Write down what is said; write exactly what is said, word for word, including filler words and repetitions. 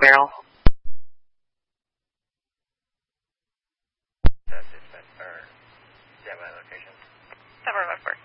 barrel. That's it, or do you have my location? seven one four.